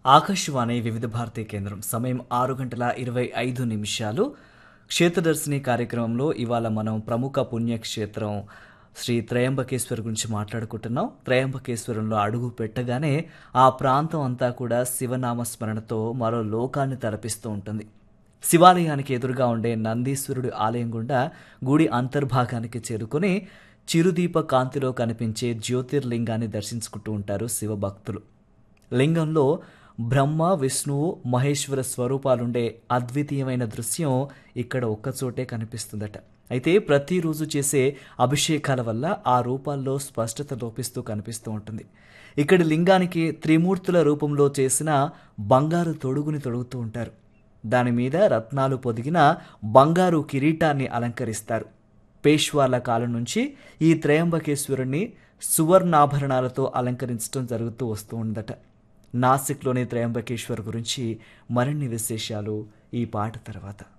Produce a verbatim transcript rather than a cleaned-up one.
ఆకాశవాణి వివిధ భారతి కేంద్రం సమయం ఆరు గంటల ఇరవై ఐదు నిమిషాలు. క్షేత్రదర్శిని కార్యక్రమంలో ఇవాళ మనం ప్రముఖ పుణ్యక్షేత్రం శ్రీ త్రయంబకేశ్వర్ గురించి మాట్లాడుకుంటున్నాం. త్రయంబకేశ్వరంలో అడుగు పెట్టగానే ఆ ప్రాంతం అంతా కూడా శివనామస్మరణతో మరో లోకాన్ని తలపిస్తూ ఉంటుంది. శివాలయానికి ఎదురుగా ఉండే నందీశ్వరుడి ఆలయం గుండా గుడి అంతర్భాగానికి చేరుకుని చిరుదీప కాంతిలో కనిపించే జ్యోతిర్లింగాన్ని దర్శించుకుంటూ ఉంటారు శివభక్తులు. లింగంలో బ్రహ్మ, విష్ణువు, మహేశ్వర స్వరూపాలుండే అద్వితీయమైన దృశ్యం ఇక్కడ ఒక్కచోటే కనిపిస్తుందట. అయితే ప్రతిరోజు చేసే అభిషేకాల వల్ల ఆ రూపాల్లో స్పష్టత లోపిస్తూ కనిపిస్తూ ఉంటుంది. ఇక్కడి లింగానికి త్రిమూర్తుల రూపంలో చేసిన బంగారు తొడుగుని తొడుగుతూ ఉంటారు. దాని మీద రత్నాలు పొదిగిన బంగారు కిరీటాన్ని అలంకరిస్తారు. పేష్వాల కాలం నుంచి ఈ త్రయంబకేశ్వరుణ్ణి సువర్ణాభరణాలతో అలంకరించడం జరుగుతూ వస్తూ ఉందట. నాసిక్లోని త్రయంబకేశ్వర్ గురించి మరిన్ని విశేషాలు ఈ పాట తర్వాత.